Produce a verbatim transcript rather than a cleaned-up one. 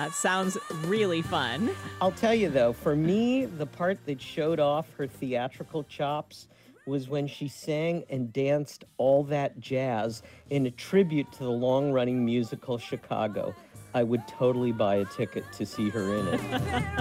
That sounds really fun. I'll tell you, though, for me, the part that showed off her theatrical chops was when she sang and danced All That Jazz in a tribute to the long-running musical Chicago. I would totally buy a ticket to see her in it.